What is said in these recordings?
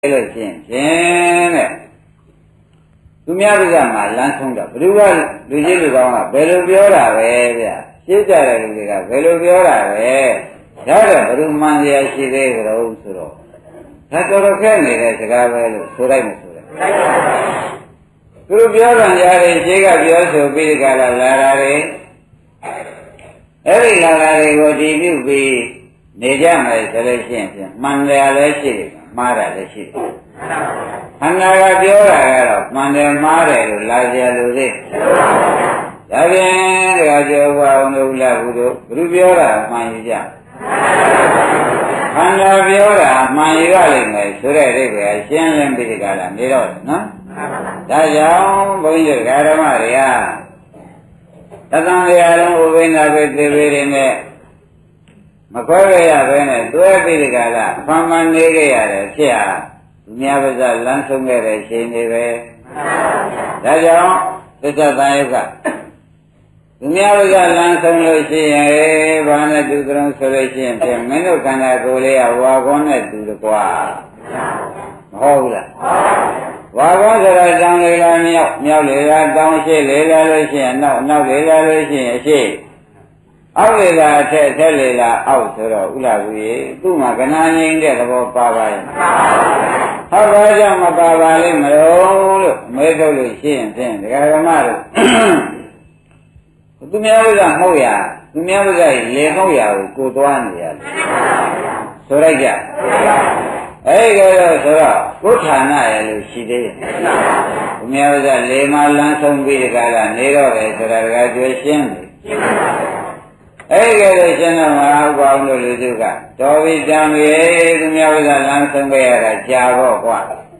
လို့ရှင်းတဲ့သူများကမှလမ်းဆုံးတော့ဘယ်သူကလူကြီးလူကောင်းကဘယ်လိုပြောတာပဲဗျရှင်းကြတဲ့လူတွေကဘယ်လိုပြောတာပဲဒါတော့ဘယ်သူမှန်ရရှိသေးကြတော့ဆိုတော့ဒါတော်တော်ခက်နေတဲ့စကားပဲလို့ဆိုလိုက်မဆိုလိုက်သူတို့ပြောတယ်ကြားတယ်ရှင်းကပြောဆိုပြီးကြလာတာတွေအဲ့ဒီလာတာတွေကိုတည်ပြုပြီးနေကြမယ်ဆိုလို့ရှိရင်မှန်တယ်လည်းရှိတယ်မှားတာလည်းရှိတယ်ခန္ဓာကပြောတာကတော့မှန်တယ်မှားတယ်လို့လာကြလို့သိဒါပြန်တခါကျော်ပါအောင်လို့လာဘူးတို့ဘုပြောတာမှန်ယူကြခန္ဓာပြောတာမှန်ယူရလိမ့်မယ်ဆိုတဲ့အိဗယ်ရှင်းလင်းပြီးဒီကလာနေတော့နော်ဒါကြောင့်ဘုန်းကြီးဓမ္မတွေကသတ္တံရာလုံးဥပိ္ပနာပဲသေပေတွေနဲ့မခွဲရပဲနဲ့တွဲပြီးဒီကလာအမှန်မှန်နေကြရတယ်ဖြစ်ဟာသူများပါးစလမ်းဆုံးခဲ့တဲ့ရှင်တွေပဲဒါကြောင့်သစ္စာတန်ယုကသူများပါးစလမ်းဆုံးလို့ရှိရင်ဘာနဲ့တူကြုံဆိုလို့ရှိရင်ပြင်မင်းတို့ခန္ဓာကိုယ်လေးကဝါကောနဲ့တူတယ်ကွာမဟုတ်ဘူးလားဝါကောဆိုတာတောင်းလေလားမြောက်လေလားတောင်းရှိလေလားလို့ရှိရင်နောက်လေလားလို့ရှိရင်အရှိအောက်လေလားအထက်လေလားအောက်ဆိုတော့ဥလာဘူးရေသူ့မှာကနာငိမ့်တဲ့သဘောပါပါရဲ့ဟုတ်ပါကြောင့်မပါပါလိမ့်မလို့မေးထုတ်လို့ရှိရင်ဖြင့်ဒကာဓမ္မတို့သူများကမှုတ်ရသူများကလေမှုတ်ရကိုသွားနေရတယ်ဆိုလိုက်ကြအဲ့ဒီကတော့ဆိုတော့ကိုယ်ဌာနရဲ့လို့ရှိသေးတယ်သူများကလေမလန်းဆုံးပြီးဒီကလာနေတော့ပဲဆိုတာဒကာကျွေးရှင်းတယ်အဲ့ဒီကတော့ရှင်းတော့မဟုတ်ပါဘူးလို့လူစုကတော်ပြီတံပြီသူများကလမ်းဆုံးခဲ့ရတာကြာတော့ကွာ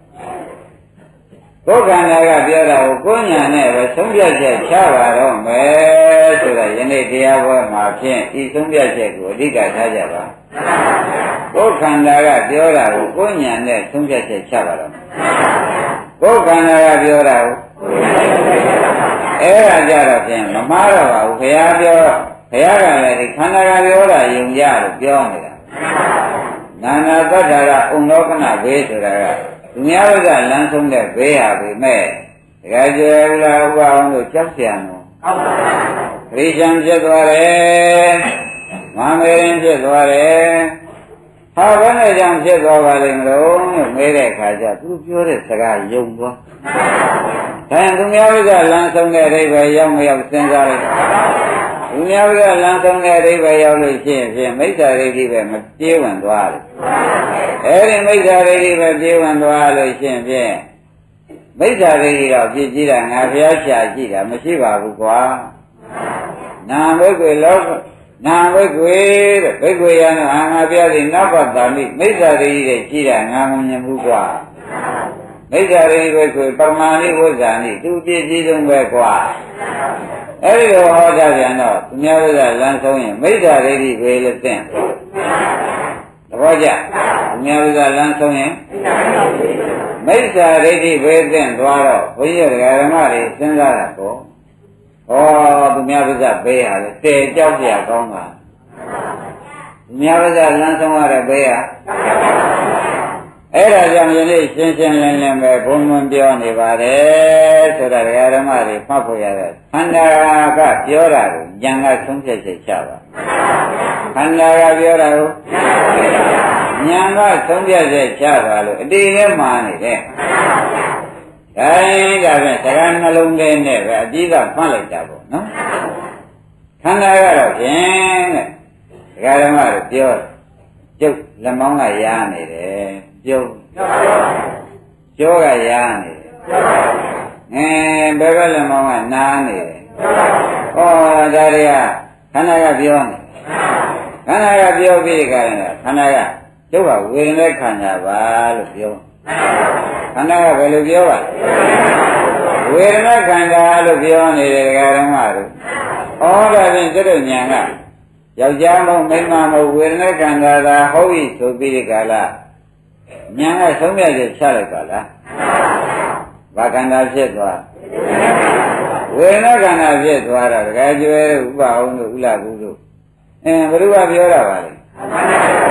ကိုယ်ခန္ဓာကပြောတာကိုကိုယ်ညာနဲ့ပဲဆုံးဖြတ်ချက်ချပါတော့မယ်ဆိုတာယနေ့တရားပွဲမှာဖြင့်ဤဆုံးဖြတ်ချက်ကိုအဓိကထားကြပါကိုယ်ခန္ဓာကပြောတာကိုကိုယ်ညာနဲ့ဆုံးဖြတ်ချက်ချပါတော့ကိုယ်ခန္ဓာကပြောတာကိုအဲ့ဒါကြတော့ဖြင့်မမှားတော့ပါဘူးဘုရားပြောဘုရားကလည်းဒီခန္ဓာကပြောတာယုံကြလို့ပြောနေတာနာနာသတ္တရာဥံလောကနာဘေးဆိုတာကသူများကလမ်းဆုံးတဲ့ဘေးဟာပဲမဲ့တကယ်ကျေလာဥပအောင်လို့ကြောက်เสียနော်ဟုတ်ပါဘူးခရိယံဖြစ်သွားတယ်မမေရင်ဖြစ်သွားတယ်ဟာဘယ်နဲ့ကြောင့်ဖြစ်သွားပါလိမ့်မလို့မေးတဲ့အခါကျသူပြောတဲ့စကားယုံသွားဒါရင်သူများကလမ်းဆုံးတဲ့အိဗယ်ရောက်မရောက်စဉ်းစားလိုက်သူများကလမ်းဆုံးတဲ့အိဗယ်ရောက်လို့ရှိရင်ဖြင့်မိစ္ဆာဒိဋ္ဌိပဲမပြေးဝင်သွားတယ်အဲဒီမိစ္ဆာဒိဋ္ဌိပဲပြေးဝင်သွားလို့ရှိရင်ဖြင့်မိစ္ဆာဒိဋ္ဌိတော့ပြည့်ကြည့်တာငါဘုရားရှာကြည့်တာမရှိပါဘူးကွာနာဘိက္ခွေလောနာဘိက္ခွေတဲ့ဘိက္ခွေရနောငါဘုရားဒီနောက်ပတ်တာမိမိစ္ဆာဒိဋ္ဌိတဲ့ကြည့်တာငါမမြင်ဘူးကွာမိစ္ဆာဒိဋ္ဌိဘိက္ခွေပရမဏိဝိဇ္ဇာနိသူပြည့်ကြည့်ဆုံးပဲကွာအဲ့ဒီလိုဟောတာပြန်တော့သူများကလမ်းဆုံးရင်မိစ္ဆာဒိဋ္ဌိပဲလို့သိသဘောကျသူများကလမ်းဆုံးရင်မိစ္ဆာဒိဋ္ဌိပဲသိသွားတော့ဘုန်းကြီးဓမ္မတွေစဉ်းစားတာပေါ့ဟောသူများကဘေးဟာလေတဲကြောက်ကြကောင်းတာသူများကလမ်းဆုံးရတဲ့ဘေးဟာအဲ့ဒါကြောင့်ယနေ့ရှင်းရှင်းလင်းလင်းပဲဘုံဘုံပြောနေပါတယ်ဆိုတာဓမ္မတွေမှတ်ဖို့ရတယ်ခန္ဓာကပြောတာကိုဉာဏ်ကဆုံးဖြတ်ချက်ချပါခန္ဓာကပြောတာကိုဉာဏ်ကဆုံးဖြတ်ချက်ချပါလို့အတိနဲ့မှားနေတယ်ဒါရင်ဒါဖြင့်စကားနှလုံးထဲနဲ့ပဲအပြီးကမှတ်လိုက်တာပေါ့နော်ခန္ဓာကတော့ဖြင့်တဲ့ဓမ္မတွေပြောကျုပ်လက်မောင်းကရားနေတယ်ပြုံးကျောကရားနေတယ်ဘယ်ဘက်လက်မောင်းကနားနေတယ်ဟောဒါတွေကခန္ဓာကပြောနေခန္ဓာကပြောပြီးကြတယ်ခန္ဓာကဒုက္ခဝေဒနာခန္ဓာပါလို့ပြောခန္ဓာကဘယ်လိုပြောပါလဲဝေဒနာခန္ဓာလို့ပြောနေတယ်ဓမ္မတို့ဩဒါဖြင့်သူတို့ညာကယောက်ျားမဟုတ်မိန်းမမဟုတ်ဝေဒနာခန္ဓာသာဟုတ်ပြီဆိုပြီးဒီကလာဉာဏ်ကဆုံးဖြတ်ချက်ချလိုက်ပါလားဘာခန္ဓာဖြစ်သွားဝေဒနာခန္ဓာဖြစ်သွားတာတကယ်ကျွဲဥပအောင်တို့ဥလာဘူးတို့ဘယ်သူကပြောတာပါလဲ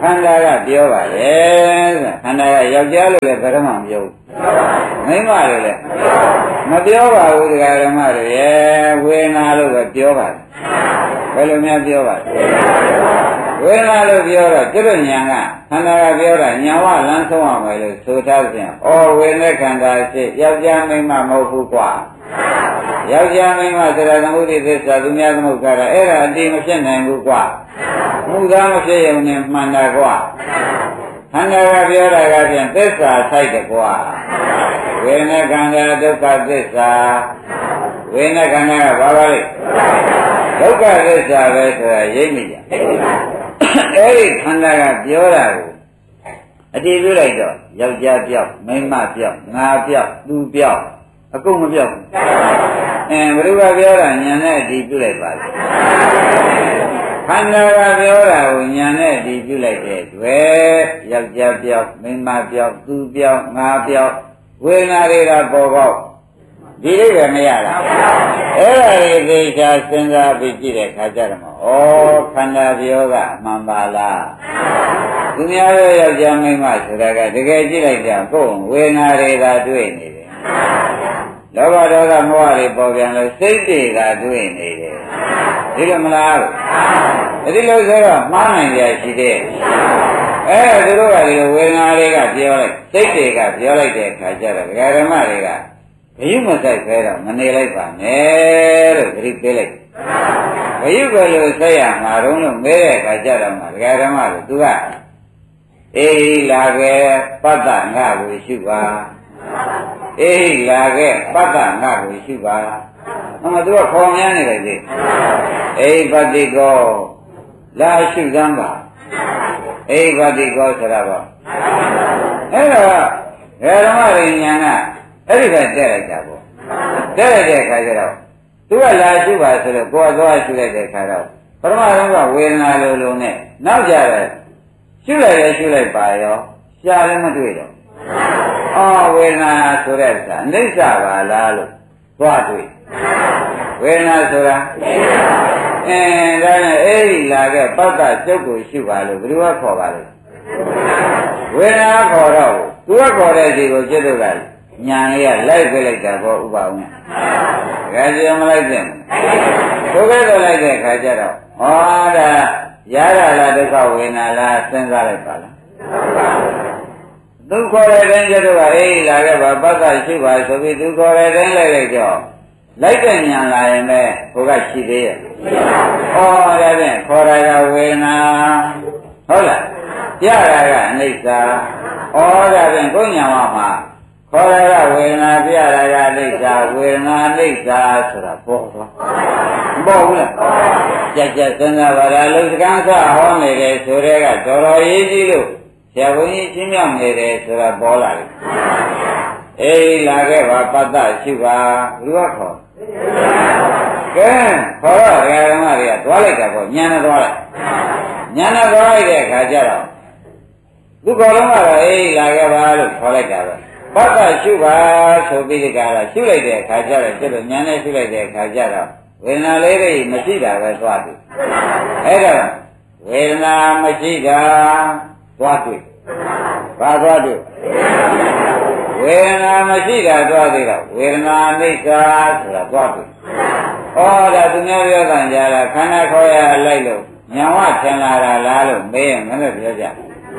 ခန္ဓာကပြောပါလေခန္ဓာကယောက်ျားလို့လည်းဘယ်တော့မှမပြောဘူးမိန်းမလို့လည်းမပြောပါဘူးဒကာဓမ္မတွေရဲ့ဝေဒနာလို့ပဲပြောပါတယ်ဘယ်လိုများပြောပါလဲဝေဒနာလို့ပြောတော့ကျွတ်ဉာဏ်ကခန္ဓာကပြောတာဉာဏ်ဝလမ်းဆုံးအောင်ပဲလို့ဆိုထားပြန်ဩဝေဒနာခန္ဓာရှိယောက်ျားမိန်းမမဟုတ်ဘူးကွာယောက်ျားမိန်းမဆိုတာသမုဒိသစ္စာသူများသမုဒ္ဒရာအဲ့ဒါအတိမဖြစ်နိုင်ဘူးကွာမှုသားမဖြစ်ရုံနဲ့မှန်တာကွာခန္ဓာကပြောတာကပြန်သစ္စာဆိုင်တယ်ကွာဝေဒနာခန္ဓာဒုက္ခသစ္စာဝေဒနာခန္ဓာကဘာပါလဲဒုက္ခသစ္စာပဲဆိုတာရိပ်မိကြအဲ့ဒီခန္ဓာကပြောတာကိုအတည်ပြုလိုက်တော့ယောက်ျားပြောက်မိန်းမပြောက်ငါပြောက်သူပြောက်အကုန်မပြောက်ဘူးဘယ်သူကပြောတာညာနဲ့အတည်ပြုလိုက်ပါလဲခန္ဓာကပြောတာကိုညာနဲ့အတည်ပြုလိုက်တဲ့တွေ့ယောက်ျားပြောက်မိန်းမပြောက်သူပြောက်ငါပြောက်ဝေဒနာတွေကပေါ်ပေါက်ဒီလိုပဲမရလားအဲ့ဒါတွေသေချာစဉ်းစားပြီးကြည့်တဲ့အခါကျတော့ဩခန္ဓာပြောကအမှန်ပါလားသူများရဲ့ယောက်ျားမိန်းမဆိုတာကတကယ်ကြည့်လိုက်ကြကိုယ်ဝေဒနာတွေသာတွေ့နေတယ်လောဘဒေါသမောဟတွေပေါ်ပြန်လို့စိတ်တွေကတွေ့နေတယ်ဒီလိုမလားဒီလိုဆိုတော့မှားနိုင်ကြရှိသေးသူတို့ကဒီလိုဝေဒနာတွေကပြောလိုက်စိတ်တွေကပြောလိုက်တဲ့အခါကျတော့ဒကာဓမ္မတွေကဘယုမဆိုင်ခဲတော့မနေလိုက်ပါနဲ့လို့သတိပေးလိုက်ဘယုကလို့ဆက်ရမှာတော့လို့မဲတဲ့အခါကျတော့မှဒကာဓမ္မတို့သူကအေးလာခဲ့ပတ္တငါကိုရှုပါအေးလာခဲ့ပတ္တငါကိုရှုပါသူကခေါ်များနေတယ်လေအေးပတိကောလာရှုစမ်းပါအေးပတိကောဆိုတာပေါ့အဲ့တော့ဓမ္မရဉာဏ်ကအဲ့ဒီကတက်လိုက်တာပေါ့တက်လိုက်တဲ့အခါကျတော့သူကလာရှုပါဆိုတော့ကိုယ်သွားရှုလိုက်တဲ့အခါတော့ပထမဆုံးကဝေဒနာလိုလိုနဲ့နောက်ကြတယ်ရှုလိုက်ပါရောရှားလည်းမတွေ့တော့ဝေဒနာဆိုတဲ့အခါအနိစ္စပါလားလို့သွားတွေ့ဝေဒနာဆိုတာဒါနဲ့အဲ့ဒီလာခဲ့ပတ္တကျုပ်ကိုရှုပါလို့ဘယ်သူကခေါ်ပါလဲဝေဒနာခေါ်တော့သူကခေါ်တဲ့စီကိုကျွတ်တော့ကညာလေးကလိုက်ပြလိုက်တာပေါ့ဥပအောင်။ဒါကြမလိုက်တဲ့။ဒုက္ခတော့လိုက်တဲ့ခါကျတော့ဟောဒါရတာလားဒုက္ခဝေဒနာလားစဉ်းစားလိုက်ပါလား။သူခေါ်တဲ့တိုင်းကျတော့အေးလာခဲ့ပါပတ္တရှိပါဆိုပြီးသူခေါ်တဲ့တိုင်းလိုက်တော့လိုက်တဲ့ညာလာရင်ပဲဟိုကရှိသေးရဲ့။ဒါဖြင့်ခေါ်တာကဝေဒနာဟုတ်လား။ရတာကအနိစ္စ။ဒါဖြင့်ကိုညာမှာခေါ်ရတာဝေဒနာပြရတာအိဋ္ဌာဝေဒနာအိဋ္ဌာဆိုတာပေါ်သွားမပေါ်ဘူးလားကြက်ကြက်စဉ်းစားပါလားလုံစကန်းစဟောနေတယ်ဆိုတဲ့ကတော်တော်ရေးကြည့်လို့ဆရာဘုန်းကြီးရှင်းပြနေတယ်ဆိုတာပေါ်လာတယ်အေးလာခဲ့ပါပတ္တရှိပါဘယ်လိုခေါ်ကဲခေါ်တော့ဓမ္မတွေကသွားလိုက်တာပေါ့ညာနဲ့သွားလိုက်ညာနဲ့သွားလိုက်တဲ့အခါကျတော့သူခေါ်တော့အေးလာခဲ့ပါလို့ခေါ်လိုက်တာပဲပတ္တရှုပါဆိုပြီးဒီကရာရှုလိုက်တဲ့အခါကျတော့ကျတော့ဉာဏ်နဲ့ရှုလိုက်တဲ့အခါကျတော့ဝေဒနာလေးတွေမရှိတာပဲသွားတွေ့အဲ့တော့ဝေဒနာမရှိတာသွားတွေ့ဘာသွားတွေ့ဝေဒနာမရှိတာသွားတွေ့တော့ဝေဒနာအိဋ္ဌာဆိုတာသွားတွေ့ဒါသူများပြောတာကြတာခန္ဓာခေါ်ရလိုက်လို့ညာဝထင်လာတာလားလို့မေးရင်မလည်းပြောကြ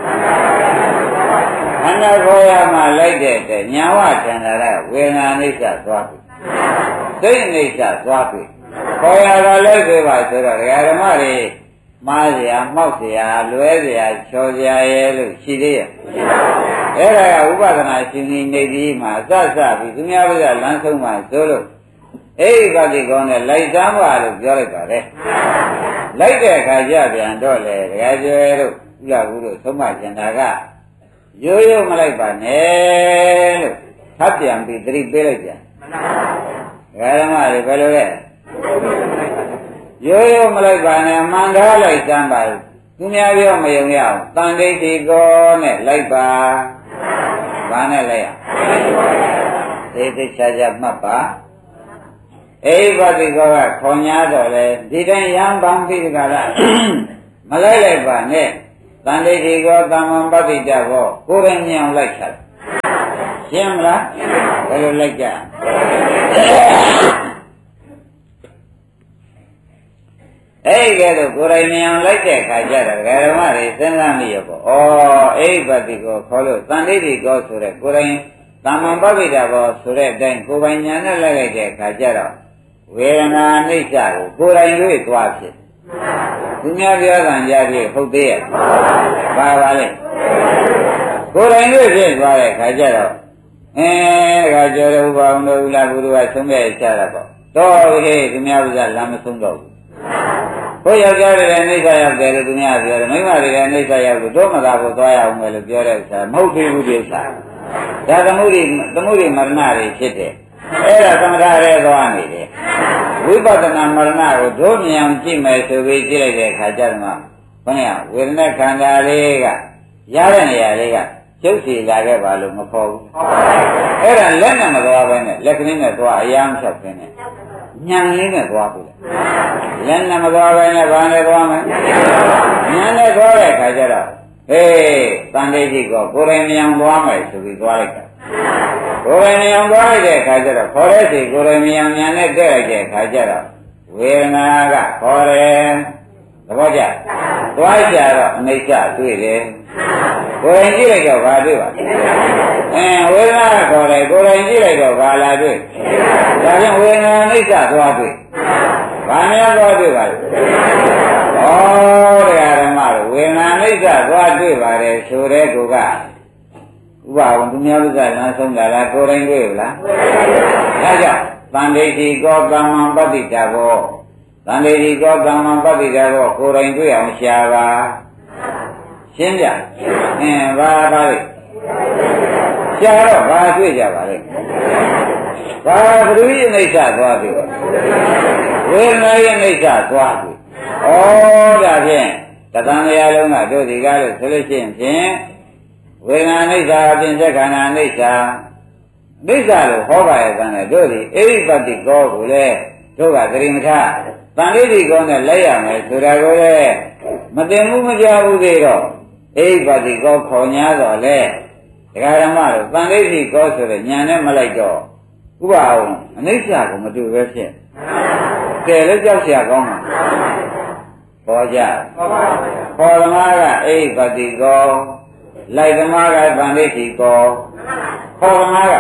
ခန္ဓာခေါ်ရမှလိုက်တဲ့အတွက်ညာဝထင်လာတဲ့ဝေဒနာအိဋ္ဌာသွားပြီသိအိဋ္ဌာသွားပြီခေါ်ရတာလိုက်ပြပါဆိုတော့ဓမ္မတွေမှားเสียမှောက်เสียလွဲเสียချော်เสียရဲ့လို့ရှိသေးရဲ့အဲ့ဒါကဥပဒနာရှင်ကြီးနေပြီးမှစပြီးသူများပြလမ်းဆုံးမှဆိုလို့အဲ့ဒီကတိကောင်းနဲ့လိုက်သားပါလို့ပြောလိုက်ပါတယ်လိုက်တဲ့အခါကျပြန်တော့လေတကယ်ကျွဲတို့ဥလာဘူးတို့သုံးမကျင်တာကရိုးရိုးမလိုက်ပါနဲ့လို့ထပ်ပြန်ပြီးသတိပေးလိုက်ပြန်ဓမ္မတွေဘယ်လိုလဲရိုးရိုးမလိုက်ပါနဲ့မှန်သားလိုက်စမ်းပါသူများပြောမယုံရအောင်တန်တိတ်ဒီကောနဲ့လိုက်ပါဘာနဲ့လိုက်ရသိသိချာချာမှတ်ပါအိဗတိကောကခေါ်ညာတော့လေဒီတိုင်းရံပန်းပြီးကြလားမလိုက်လိုက်ပါနဲ့တန်တိတိကောသမ္မာပฏิတ္တဘောကိုယ်တိုင်မြင်အောင်လိုက်ချရှင်းမလားဘယ်လိုလိုက်ကြအဲ့ဒီကဲတော့ကိုယ်တိုင်မြင်အောင်လိုက်တဲ့အခါကျတော့ဓမ္မတွေစဉ်းစားမိရပေါ့ဩအိပတိကိုခေါ်လို့တန်တိတိကောဆိုတဲ့ကိုယ်တိုင်သမ္မာပฏิတ္တဘောဆိုတဲ့အတိုင်းကိုယ်ပိုင်ဉာဏ်နဲ့လိုက်လိုက်တဲ့အခါကျတော့ဝေဒနာအိဋ္ဌကိုကိုယ်တိုင်တွေ့သွားဖြစ်သူများပြောတာကြားပြီးဟုတ်သေးရဲ့ပါပါလေကိုယ်တိုင်တွေ့ဖြစ်သွားတဲ့အခါကျတော့ခါကျော်တဲ့ဥပအောင်တို့လားဘုရားဆုံးဖြတ်ချတာပေါ့တော့ဟေးသူများဥစ္စာလမ်းမဆုံးတော့ဘူးဘုရားကြားတဲ့အိဋ္ဌရောက်တယ်လို့သူများပြောတယ်မိမတွေလည်းအိဋ္ဌရောက်လို့တို့မသာကိုသွားရအောင်ပဲလို့ပြောတဲ့ဥစ္စာမဟုတ်သေးဘူးဒီဥစ္စာဒါသမှုရိမရဏတွေဖြစ်တယ်အဲ့ဒါသမထရဲသွားနေတယ်ဝိပဿနာမရဏကိုတို့မြင်အောင်ကြည့်မယ်ဆိုပြီးကြည့်လိုက်တဲ့အခါကျတော့ဘုရားဝေဒနာခန္ဓာလေးကရတဲ့နေရာလေးကကျုပ်စီလာခဲ့ပါလို့မခေါ်ဘူးအဲ့ဒါလက်နဲ့မသွားဘဲနဲ့လက်ကလေးနဲ့သွားအရာမလျှောက်ခင်းနဲ့ညံလေးနဲ့သွားပြီလက်နဲ့မသွားဘဲနဲ့ဘာနဲ့သွားမလဲညံနဲ့သွားတဲ့အခါကျတော့ဟေးတန်တိတိကောကိုယ်တိုင်မြင်အောင်သွားမယ်ဆိုပြီးသွားလိုက်တာကိုယ်တိုင်မြင်အောင်သွားလိုက်တဲ့အခါကျတော့ခေါ်တဲ့စီကိုယ်တိုင်မြင်အောင်ညာနဲ့တက်လိုက်တဲ့အခါကျတော့ဝေဒနာကခေါ်တယ်သဘောကျသွားကြတော့အနိစ္စတွေ့တယ်ကိုယ်တိုင်ကြည့်လိုက်တော့ဘာတွေ့ပါဝေဒနာကခေါ်တယ်ကိုယ်တိုင်ကြည့်လိုက်တော့ဘာလာတွေ့ဒါကြောင့်ဝေဒနာအနိစ္စသွားတွေ့ဘာများသွားတွေ့ပါလဲတရားဓမ္မတို့ဝေဒနာအနိစ္စသွားတွေ့ပါတယ်ဆိုတဲ့ကောကဥပအောင်သူများဥစ္စာလမ်းဆုံးတာလားကိုယ်တိုင်တွေ့ဘူးလားဒါကြောင့်တန်တိတိကောသမ္မာပฏิတ္တဘောတန်တိတိကောသမ္မာပฏิတ္တဘောကိုယ်တိုင်တွေ့အောင်ရှားပါရှင်းပြဘာပါလဲရှားတော့ဘာတွေ့ကြပါလဲဘာဘုရားအိဋ္ဌသွားပြီဝေဒနာရဲ့အိဋ္ဌသွားပြီဒါဖြင့်တသံတရားလုံးကတို့ဒီကားလို့ဆိုလို့ရှိရင်ဖြင့်ဝေဒနာအိဋ္ဌအပြင်သက်ခန္ဓာအိဋ္ဌအိဋ္ဌလို့ဟောပါရဲ့တန်တယ်တို့ဒီအိဋ္ဌပတိကောကိုလေတို့ကသတိမထားတန်ဋိဋ္ဌိကောနဲ့လက်ရမယ်ဆိုတာကိုလေမသိမှုမကြဘူးသေးတော့အိဋ္ဌပတိကောခေါ်ညာတော့လေဒကာဓမ္မတို့တန်ဋိဋ္ဌိကောဆိုတဲ့ညာနဲ့မလိုက်တော့ဥပအောင်အနိစ္စကိုမတူပဲဖြစ်တယ်လည်းကြောက်เสียကောင်းမှာပေါ်ကြပေါ်သမားကအိဋ္ဌပတိကောလိုက်သမားကတန်ဋိဋ္ဌိကောပေါ်သမားက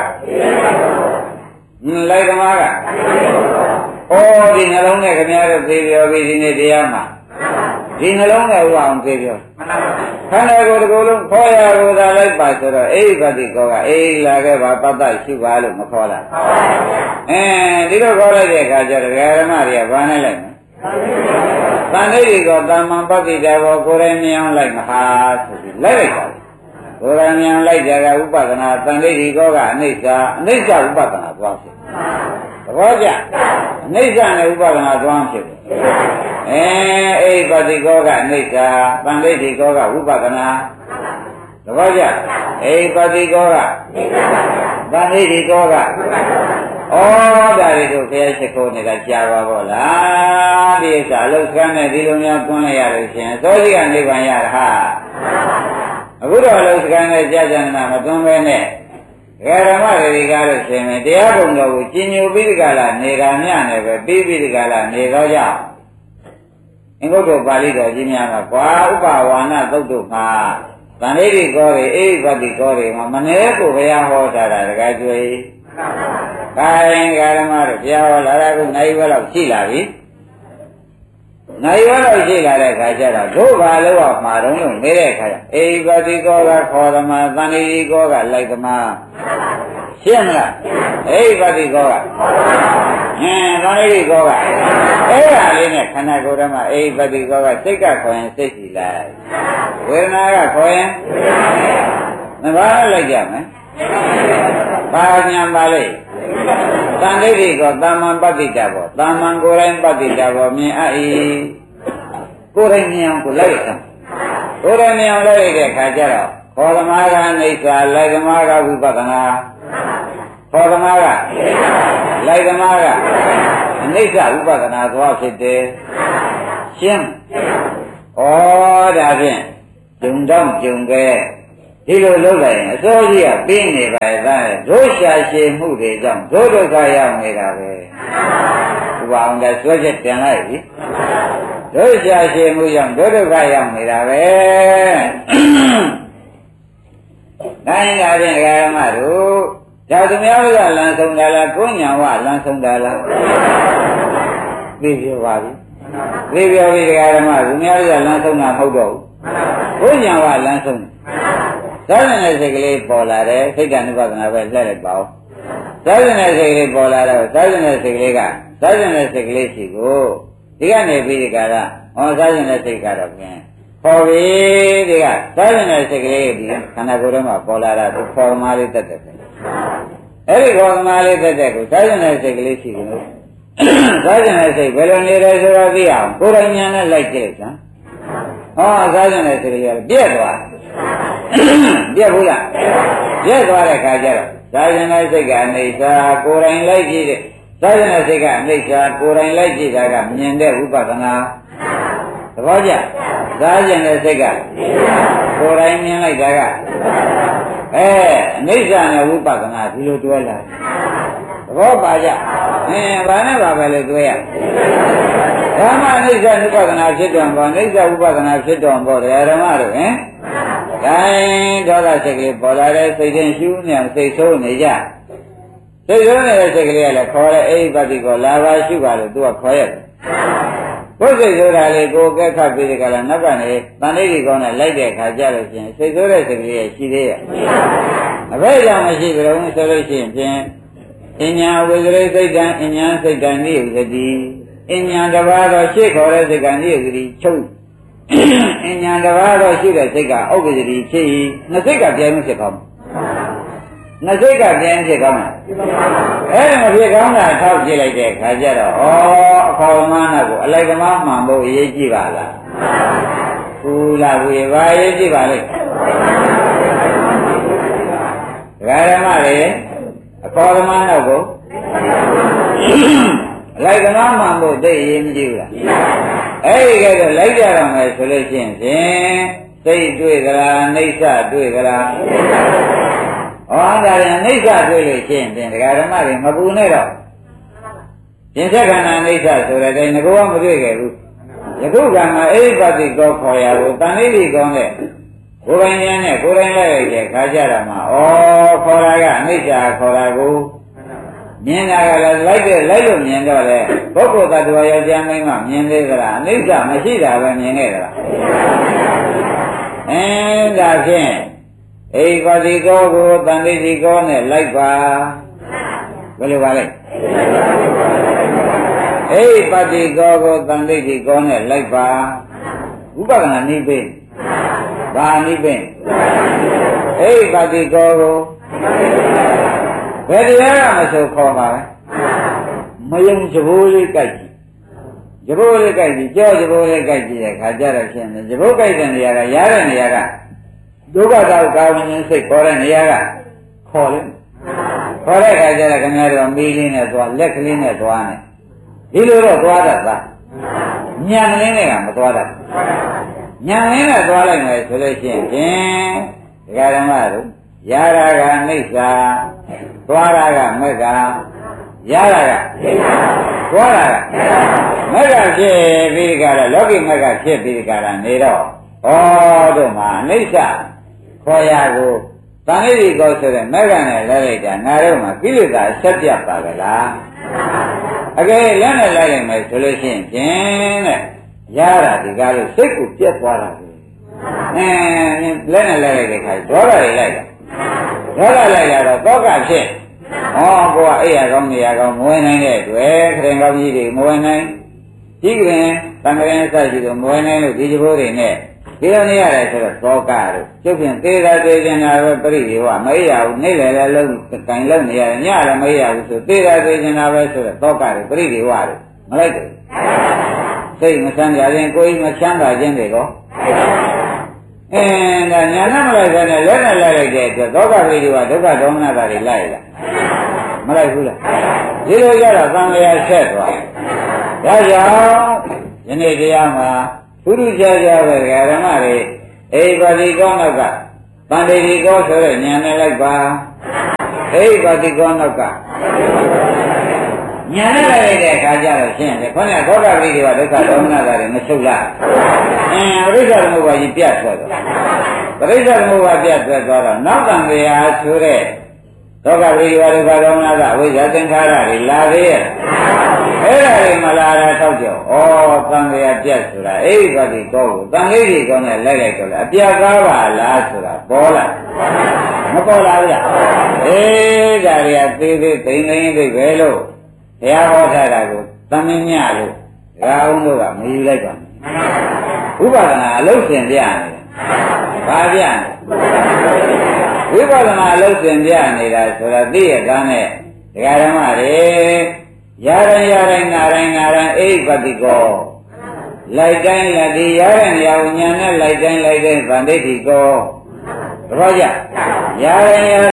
လိုက်သမားကဒီနှလုံးနဲ့ခင်ဗျားတို့သိပြောပြီးဒီနေ့တရားမှာဒီနှလုံးနဲ့ဥအောင်သိပြောခန္ဓာကိုယ်တစ်ခုလုံးခေါ်ရလို့သာလိုက်ပါဆိုတော့အိဋ္ဌပတိကောကလာခဲ့ပါပတ္တရှိပါလို့မခေါ်လားဒီလိုခေါ်လိုက်တဲ့အခါကျတော့ဓမ္မတွေကဘာနဲ့လိုက်မလဲတန်ဋိဋ္ဌိကောသမ္မာပฏิတ္တဘောကိုယ်တိုင်မြင်အောင်လိုက်မဟာဆိုပြီးလိုက်လိုက်တာကိုယ်တိုင်မြင်အောင်လိုက်ကြတာဥပဒနာတန်ဋိဋ္ဌိကောကအနိစ္စဥပဒနာသွားဖြစ်သဘောကျအနိစ္စနဲ့ဥပဒနာသွားဖြစ်တယ်အိပတိကောကအနိစ္စတန်ဋိဋ္ဌိကောကဥပဒနာသဘောကျအိပတိကောကတန်ဋိဋ္ဌိကောကဒါတွေတို့ဘုရားရှိခိုးနေတာကြာပါဘောလားဒီဥစ္စာအလုတ်ကမ်းနဲ့ဒီလိုများတွန်းလိုက်ရလို့ရှင်သောတိကနိဗ္ဗာန်ရတာဟာအခုတော့အလုတ်ကမ်းနဲ့ကြာကြနာမတွန်းပဲနဲ့ဓမ္မတွေကားလို့ရှင်မယ်တရားပုံတော်ကိုကျင်ညိုပြီးဒီကလာနေတာမြနဲ့ပဲပြီးပြီးဒီကလာနေတော့ကြောင့်အင်္ဂုတ္တပါဠိတော်ကြီးများကကွာဥပဝါဏသုတ်တို့မှာတန်ဋိဋ္ဌိကောတွေအိပတိကောတွေမှာမနေကိုဘုရားဟောထားတာတကယ်ကျွေးခိုင်းဓမ္မတို့ဘုရားဟောလာတာကနိုင်ဝဲလောက်ရှိလာပြီနိုင်ဝဲလောက်ရှိလာတဲ့ခါကျတော့တို့ဘာလို့အောင်မှာတော့လို့နေတဲ့ခါကျအိပတိကောကခေါ်သမာတန်ဋိဋ္ဌိကောကလိုက်သမာရှင်းမလားအိပတိကောကတန်ဋိဋ္ဌိကောကအဲ့ဒါလေးနဲ့ခန္ဓာကိုယ်ဓမ္မအိပတိကောကစိတ်ကခေါ်ရင်စိတ်ရှိလိုက်ဝေဒနာကခေါ်ရင်ဘာလိုက်ကြမလဲဘာညာပါလိမ့်တန်ဋိဋ္ဌိကောသမ္မာပฏิတ္တဘောသမ္မာကိုယ်တိုင်ပฏิတ္တဘောမြင်အပ်၏ကိုယ်တိုင်မြင်အောင်ကိုလိုက်ရတာကိုယ်တိုင်မြင်အောင်လိုက်ရတဲ့အခါကျတော့ခေါ်သမားကအိဋ္ဌာလိုက်သမားကဝိပဿနာခေါ်သမားကလိုက်သမားကအနိစ္စဥပဒနာသွားဖြစ်တယ်ရှင်းဒါဖြင့်ဂျုံတော့ဂျုံကဲဒီလိုလုပ်လိုက်ရင်အစိုးရကပြီးနေပါရဲ့သားဒုရှာရှည်မှုတွေကြောင့်ဒုဒုက္ခရောက်နေတာပဲဒီပါအောင်လည်းစွဲချက်ပြန်လိုက်ပြီဒုရှာရှည်မှုကြောင့်ဒုဒုက္ခရောက်နေတာပဲတိုင်းလာတဲ့ဓမ္မတို့ဒါသူများကလမ်းဆုံးတာလားကိုညာဝလမ်းဆုံးတာလားသိပြောပါပြီသိပြောပြီဓမ္မသူများကလမ်းဆုံးတာမဟုတ်တော့ဘူးကိုညာဝလမ်းဆုံးသာသနာ့စိတ်ကလေးပေါ်လာတယ်စိတ်တ ानु ပဒနာပဲလှည့်လိုက်ပါဦးသာသနာ့စိတ်ကလေးပေါ်လာတော့သာသနာ့စိတ်ကလေးကသာသနာ့စိတ်ကလေးရှိကိုဒီကနေပြီးဒီကရဟောသာသနာ့စိတ်ကတော့ဖြင့်ပေါ်ပြီဒီကသာသနာ့စိတ်ကလေးဒီခန္ဓာကိုယ်ထဲမှာပေါ်လာတာသူခေါ်သမားလေးတက်တယ်အဲ့ဒီခေါ်သမားလေးတက်တဲ့ကိုသာသနာ့စိတ်ကလေးရှိကိုသာသနာ့စိတ်ဘယ်လိုနေလဲဆိုတော့သိအောင်ကိုယ်တိုင်ဉာဏ်နဲ့လိုက်ကြည့်လိုက်စမ်းဟောသာသနာ့စိတ်ကလေးကပြည့်သွားပြည့်ဘူးလားပြည့်သွားတဲ့ခါကျတော့သာသနာ့စိတ်ကအနိစ္စကိုယ်တိုင်လိုက်ကြည့်တဲ့သာသနာ့စိတ်ကအနိစ္စကိုယ်တိုင်လိုက်ကြည့်တာကမြင်တဲ့ဥပဒနာသဘောကျသာသနာ့စိတ်ကကိုယ်တိုင်မြင်လိုက်တာကအနိစ္စနဲ့ဝိပဿနာဒီလိုတွဲလာသဘောပါကြဘာနဲ့ပါပဲလို့တွဲရဓမ္မအနိစ္စဥပဒနာဖြစ်တော်ဘောအနိစ္စဥပဒနာဖြစ်တော်ဘောတရားဓမ္မတို့ဟင်တိုင်းဒေါသစိတ်ကလေးပေါ်လာတဲ့စိတ်ချင်းရှုနေအောင်စိတ်ဆိုးနေကြစိတ်ဆိုးနေတဲ့စိတ်ကလေးကလည်းခေါ်တဲ့အိပတိကိုလာပါရှုပါလို့သူကခေါ်ရတယ်ကိုယ်စိတ်ဆိုးတာလေးကိုကဲခတ်ပြီးဒီကလာနောက်ကနေတန်လေးဒီကောင်းနဲ့လိုက်တဲ့အခါကျလို့ရှိရင်စိတ်ဆိုးတဲ့စိတ်ကလေးရှိသေးရဲ့အဘယ်ကြောင့်မရှိကြလို့ဆိုလို့ရှိရင်ဖြင့်အညာဝိသရိစိတ်တံအညာစိတ်တံနိဥဒတိအညာတဘာတော့ရှေ့ခေါ်တဲ့စိတ်ကနိဥဒတိချုပ်အညာတဘာတော့ရှိတဲ့စိတ်ကဥပ္ပဒတိဖြစ်၏နှစ်စိတ်ကပြိုင်မှုဖြစ်ကောင်းနှစ်စိတ်ကပြိုင်ဖြစ်ကောင်းလားအဲ့ဒါမဖြစ်ကောင်းတာထောက်ကြည့်လိုက်တဲ့ခါကျတော့ဩအခေါ်မနာကိုအလိုက်သမားမှန်ဖို့အရေးကြီးပါလားဘူးလားဘူးရဲ့ဘာအရေးကြီးပါလဲဒကာဓမ္မတွေအခေါ်သမားနောက်ကိုအလိုက်သမားမှန်ဖို့သိအရေးမကြီးဘူးလားအဲ့ဒီကဲတော့လိုက်ကြရမယ်ဆိုလို့ရှိရင်ဖြင့်စိတ်တွေ့ကြလားအိဋ္ဌတွေ့ကြလားဟောဒါရင်အိဋ္ဌတွေ့လို့ရှိရင်ဖြင့်ဒကာဓမ္မတွေမပူနဲ့တော့ပြင်ဆက်ခန္ဓာအိဋ္ဌဆိုတဲ့တိုင်ငကောမတွေ့ခဲ့ဘူးယခုကမှအိပတိကောခေါ်ရကိုတန်လေးကြီးကောင်းတဲ့ကိုယ်ပိုင်ဉာဏ်နဲ့ကိုယ်တိုင်လိုက်လိုက်တဲ့ခါကြတာမှာဩခေါ်တာကအနိစ္စခေါ်တာကိုမြင်တာကလည်းလိုက်လို့မြင်တော့လေပုဂ္ဂိုလ်တ attva ယောက်ျားမိန်းမမြင်သေးသလားအနိစ္စမရှိတာပဲမြင်ခဲ့သလားဒါဖြင့်အိပတိကောကိုတန်လေးကြီးကောနဲ့လိုက်ပါဘယ်လိုပါလဲအိပတိကောကိုတန်လေးကြီးကောနဲ့လိုက်ပါဥပဒနာနိဗ္ဗာန်ဘာနိဗ္ဗာန်အိပတိကောကိုဘယ်တရားကမဆိုခေါ်ပါလဲမယုံကြိုးလေးကြိုက်ကြည့်ကြိုးလေးကြိုက်ကြည့်ကြောကြိုးလေးကြိုက်ကြည့်တဲ့ခါကြတော့ရှင်းတယ်ကြိုးကြိုက်တဲ့နေရာကရားတဲ့နေရာကဒုက္ခတော့ကာဝဉ္ဉ္စိတ်ခေါ်တဲ့နေရာကခေါ်လိမ့်ခေါ်တဲ့ခါကျတော့ခင်ဗျားတို့မီးလေးနဲ့သွားလက်ကလေးနဲ့သွားနေဒီလိုတော့သွားတတ်သားညံကလေးနဲ့ကမသွားတတ်ညံလေးနဲ့သွားလိုက်မယ်ဆိုလို့ရှိရင်ဖြင့်ဒကာဓမ္မတို့ရာရာကအိဋ္ဌသွားရာကမက္ခရရာကသွားရာကမက္ခဖြစ်ပြီးကြတာလောကီမက္ခဖြစ်ပြီးကြတာနေတော့ဩတို့မှာအိဋ္ဌခေါ်ရကိုတန်လေးဒီကောဆိုတဲ့မက္ခနဲ့လဲလိုက်တာငါတို့မှာကိလေသာဆက်ပြတ်ပါကလားအကယ်လက်နဲ့လိုက်လိုက်မယ်ဆိုလို့ရှိရင်ဖြင့်တဲ့ရတာဒီကားလို့စိတ်ကိုပြတ်သွားတာပဲလက်နဲ့လိုက်လိုက်တဲ့ခါဒေါသတွေလိုက်တာဒေါသလိုက်လာတော့တောကဖြစ်ဟောကိုကအိယာကောင်းနေရကောင်းမဝင်နိုင်တဲ့တွေ့ခရင်ကောင်းကြီးတွေမဝင်နိုင်ကြီးကရင်တန်ခရင်ဆက်ရှိလို့မဝင်နိုင်လို့ဒီကြိုးတွေနဲ့ဒီလိုနေရတယ်ဆိုတော့သောကတို့ကျုပ်ဖြင့်သေးတာသေးခြင်းတာပဲပရိဒီဝမအိယာဘူးနေလေလည်းလုံးတိုင်လုံးနေရတယ်ညလည်းမအိယာဘူးဆိုသေးတာသေးခြင်းတာပဲဆိုတော့သောကတို့ပရိဒီဝတို့မလိုက်ဘူးစိတ်မဆန်းကြရင်ကိုယ်မချမ်းသာခြင်းတွေကောဒါညာနဲ့မလိုက်ဘဲနဲ့လက်နဲ့လိုက်လိုက်တဲ့အတွက်သောကပရိဒီဝဒုက္ခဒေါမနတာတွေလိုက်လားမလိုက်ဘူးလားဒီလိုကြတော့သံဃာဆက်သွားဒါကြောင့်ယနေ့တရားမှာဘုရုကြကြပဲဓမ္မတွေအိဗတိကောနောက်ကပန္တိတိကောဆိုတဲ့ညာနဲ့လိုက်ပါအိဗတိကောနောက်ကညာနဲ့လိုက်တဲ့အခါကျတော့ရှင်းတယ်ခေါင်းကသောတာပတိတွေကဒုက္ခဒေါမနတာတွေမချုပ်လားပရိစ္ဆေသမုပ္ပါကြီးပြတ်ထွက်သွားပရိစ္ဆေသမုပ္ပါပြတ်ထွက်သွားတော့နောက်ကံတရားဆိုတဲ့သောကပရိဝါဒုက္ခဒေါမနတာအဝိဇ္ဇာသင်္ခါရတွေလာသေးရဲ့အဲ့ဒါတွေမလာတာထောက်ကြောဩသံဃာပြတ်ဆိုတာအိဗတိကောကိုသံဃိတိကောနဲ့လိုက်လိုက်တော့လေအပြတ်ကားပါလားဆိုတာပေါ်လာမပေါ်လာဘူးလားအေးဒါတွေကသေးသေးသိမ့်သိမ့်သိပဲလို့ဘုရားဟောထားတာကိုသမင်းညလို့ဒါအောင်တို့ကမယူလိုက်ပါဘူးဥပဒနာအလုံးစင်ပြနေတယ်ဘာပြနေဝိပဿနာအလုံးစင်ပြနေတာဆိုတာသိရကန်းနဲ့ဒကာဓမ္မတွေရာတိုင်းနာတိုင်းအိဗတိကောလိုက်တိုင်းလက်ဒီရာတိုင်းရာဉာဏ်နဲ့လိုက်တိုင်းဗန္ဓိတိကောတပည့်ကြရာ